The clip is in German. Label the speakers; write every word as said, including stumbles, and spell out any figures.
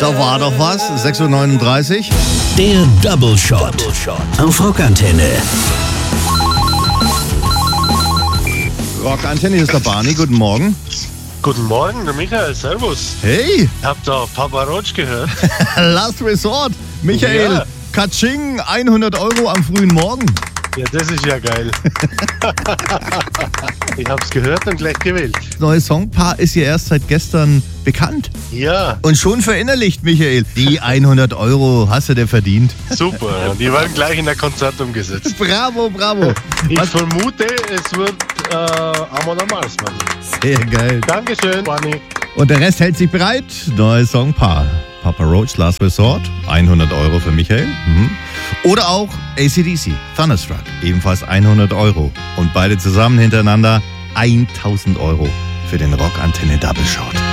Speaker 1: Da war doch was. sechs Uhr neununddreißig.
Speaker 2: Der Double Shot. Double Shot. Auf Rockantenne.
Speaker 1: Rockantenne, hier ist der Barney. Guten Morgen.
Speaker 3: Guten Morgen, der Michael. Servus.
Speaker 1: Hey.
Speaker 3: Habt ihr Papa Roach gehört?
Speaker 1: Last Resort. Michael,
Speaker 3: Ja.
Speaker 1: Katsching, hundert Euro am frühen Morgen.
Speaker 3: Ja, das ist ja geil. Ich hab's gehört und gleich gewählt.
Speaker 1: Das neue Songpaar ist ja erst seit gestern bekannt.
Speaker 3: Ja,
Speaker 1: Und schon verinnerlicht, Michael. Die hundert Euro hast du dir verdient.
Speaker 3: super. Und die werden gleich in der Konzert umgesetzt.
Speaker 1: Bravo, bravo.
Speaker 3: Ich
Speaker 1: Was?
Speaker 3: vermute, es wird äh, Amon Amar's, Mann.
Speaker 1: Sehr geil.
Speaker 3: Dankeschön, Barney.
Speaker 1: Und der Rest hält sich bereit. Neues Songpaar. Papa Roach, Last Resort. hundert Euro für Michael. Mhm. Oder auch A C D C, Thunderstruck. Ebenfalls hundert Euro. Und beide zusammen hintereinander tausend Euro für den Rockantenne Double Shot.